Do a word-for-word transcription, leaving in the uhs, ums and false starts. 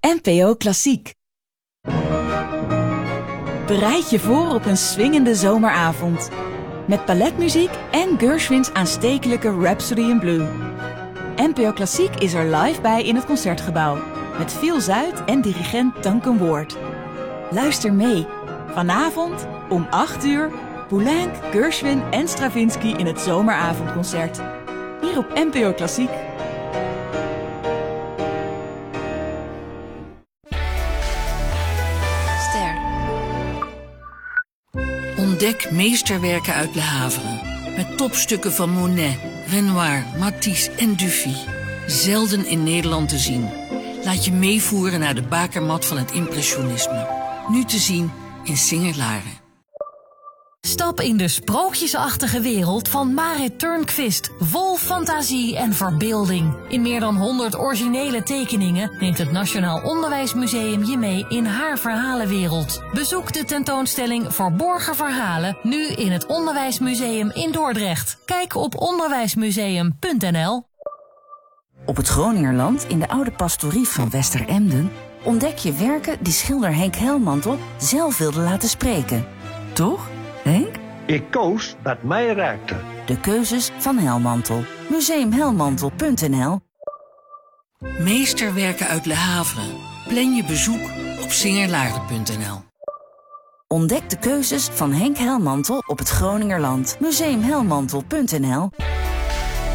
N P O Klassiek. Bereid je voor op een swingende zomeravond. Met balletmuziek en Gershwins aanstekelijke Rhapsody in Blue. N P O Klassiek is er live bij in het Concertgebouw. Met Phil Zuid en dirigent Duncan Ward. Luister mee. Vanavond om acht uur Poulenc, Gershwin en Stravinsky in het zomeravondconcert. Hier op N P O Klassiek. Ster. Ontdek meesterwerken uit Le Havre. Met topstukken van Monet, Renoir, Matisse en Dufy. Zelden in Nederland te zien. Laat je meevoeren naar de bakermat van het impressionisme. Nu te zien in Singer-Laren. Stap in de sprookjesachtige wereld van Marit Turnquist. Vol fantasie en verbeelding. In meer dan honderd originele tekeningen neemt het Nationaal Onderwijsmuseum je mee in haar verhalenwereld. Bezoek de tentoonstelling Verborgen Verhalen nu in het Onderwijsmuseum in Dordrecht. Kijk op onderwijsmuseum punt n l. Op het Groningerland, in de oude pastorie van Westeremden, ontdek je werken die schilder Henk Helmantel zelf wilde laten spreken. Toch, Henk? Ik koos wat mij raakte. De keuzes van Helmantel. museum helmantel punt n l. Meesterwerken uit Le Havre. Plan je bezoek op singerlaren punt n l. Ontdek de keuzes van Henk Helmantel op het Groningerland. museum helmantel punt n l.